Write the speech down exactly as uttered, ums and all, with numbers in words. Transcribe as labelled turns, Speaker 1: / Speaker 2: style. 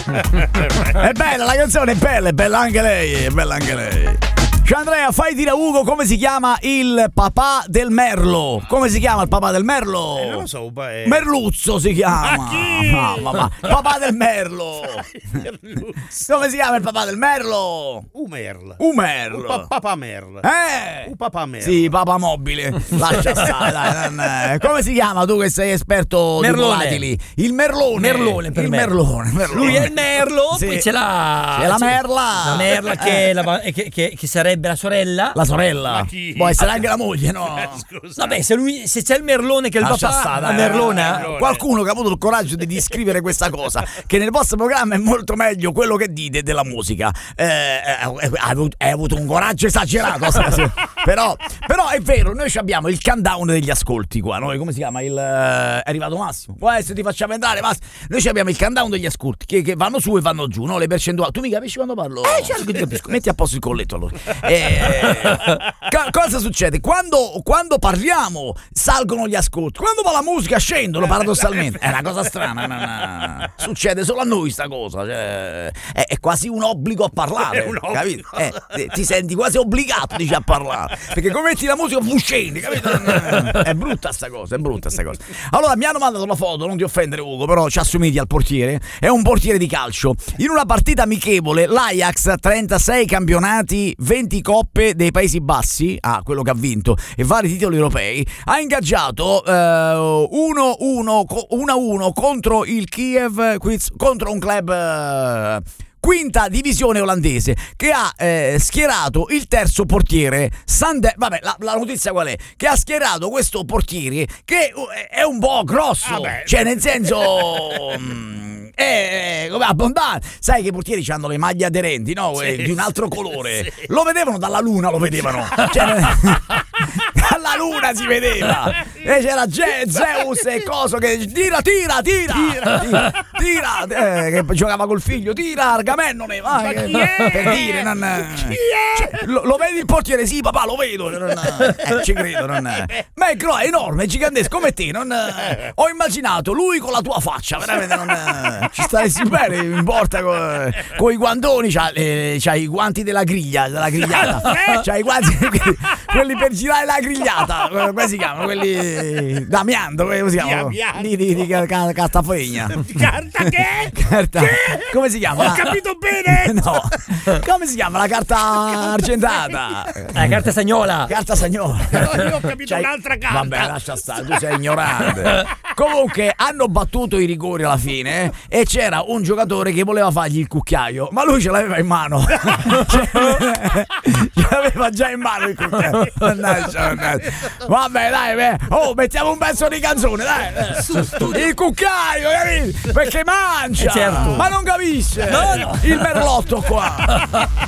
Speaker 1: È bella la canzone, è bella, è bella anche lei, è bella anche lei. Ciao Andrea, fai dire a Ugo come si chiama il papà del merlo. Come si chiama il papà del merlo?
Speaker 2: Eh, non lo so, è...
Speaker 1: Merluzzo si chiama.
Speaker 2: Ma chi?
Speaker 1: Mamma, ma papà del merlo. Come si chiama il papà del merlo?
Speaker 2: Umerl.
Speaker 1: Umerl.
Speaker 2: Pa- papà Merl.
Speaker 1: Eh?
Speaker 2: Un papà Merl.
Speaker 1: Sì, papà mobile. Lascia stare, dai, non... Come si chiama tu che sei esperto di volatili? Il merlone.
Speaker 3: Merlone per
Speaker 1: il
Speaker 3: me.
Speaker 1: Merlone, merlone.
Speaker 3: Lui è il merlo,
Speaker 1: Sì.
Speaker 3: poi c'è la
Speaker 1: C'è la
Speaker 3: c'è-
Speaker 1: merla.
Speaker 3: La merla che, è la- che, che, che sarebbe la sorella.
Speaker 1: La sorella.
Speaker 2: Ma chi?
Speaker 1: Può essere anche la moglie, no?
Speaker 2: Scusa.
Speaker 3: Vabbè, se, lui, se c'è il merlone che è il
Speaker 1: Lascia
Speaker 3: papà,
Speaker 1: stare,
Speaker 3: la
Speaker 1: eh,
Speaker 3: merlona.
Speaker 2: merlone.
Speaker 1: Qualcuno che ha avuto il coraggio di descrivere questa cosa, che nel vostro programma è molto meglio quello che dite della musica. Eh, eh, hai avuto, hai avuto un coraggio esagerato, però, però è vero, noi abbiamo il countdown degli ascolti qua. Noi come si chiama? Il, eh, è arrivato Massimo. Può essere, ti facciamo entrare, Massimo. Noi abbiamo il countdown degli ascolti che, che vanno su e vanno giù, no? Le percentuali. Tu mi capisci quando parlo? Eh, certo che ti capisco. Metti a posto il colletto allora. Eh, co- cosa succede? Quando, quando parliamo salgono gli ascolti, quando va la musica scendono paradossalmente. È una cosa strana, no, no. Succede solo a noi sta cosa, cioè, è, è quasi un obbligo a parlare,
Speaker 2: È un obbligo.
Speaker 1: capito? Eh, ti senti quasi obbligato, dici, a parlare, perché come metti la musica fu scendi, capito? È brutta sta cosa, è brutta sta cosa. Allora mi hanno mandato la foto, non ti offendere Ugo, però ci assomigli al portiere. È un portiere di calcio. In una partita amichevole l'Ajax, trentasei campionati, venti coppe dei Paesi Bassi, ah, quello che ha vinto, e vari titoli europei, ha ingaggiato eh, uno a uno contro il Kiev, contro un club eh, quinta divisione olandese, che ha eh, schierato il terzo portiere Sande. Vabbè, la, la notizia qual è? Che ha schierato questo portiere che è un po' grosso,
Speaker 2: Vabbè.
Speaker 1: cioè nel senso mm, è come abbondante. Sai che i portieri hanno le maglie aderenti, no?
Speaker 2: Sì,
Speaker 1: Eh, di un altro colore.
Speaker 2: sì.
Speaker 1: Lo vedevano dalla luna, lo vedevano. Cioè, dalla luna si vedeva. E c'era Ge- Zeus e coso che tira, tira, tira, tira, tira, tira eh, che giocava col figlio, tira Argamennone, vai,
Speaker 2: Ma
Speaker 1: che-
Speaker 2: chi è?
Speaker 1: per dire, non,
Speaker 2: Chi è?
Speaker 1: cioè, lo, lo vedi il portiere? Sì, papà, lo vedo. Non, eh, ci credo, non, ma è, gro- è enorme, è gigantesco come te. Non, ho immaginato lui con la tua faccia, veramente non, ci staresti bene in porta con, con i guantoni, c'ha, eh, c'ha i guanti della griglia, della grigliata, c'ha i guanti quelli per girare la grigliata, come si chiamano? Quelli d'amianto, come si chiamano?
Speaker 2: Di amianto.
Speaker 1: Di, di, di ca- ca- cartapegna.
Speaker 2: Carta che?
Speaker 1: Carta.
Speaker 2: Che?
Speaker 1: Come si chiama?
Speaker 2: Ho capito bene!
Speaker 1: No, come si chiama la carta argentata?
Speaker 3: La carta stagnola.
Speaker 1: Carta sagnola.
Speaker 2: Io ho capito
Speaker 1: C'hai-
Speaker 2: un'altra carta.
Speaker 1: Vabbè, lascia stare, tu sei ignorante. Comunque hanno battuto i rigori alla fine eh, e c'era un giocatore che voleva fargli il cucchiaio, ma lui ce l'aveva in mano. Cioè, ce l'aveva già in mano il cucchiaio. Mannaggia, mannaggia. Vabbè, dai, beh. Oh, mettiamo un pezzo di canzone, dai. Il cucchiaio, capito? Perché mangia,
Speaker 3: Eh, certo.
Speaker 1: ma non capisce.
Speaker 3: No, no.
Speaker 1: Il merlotto qua.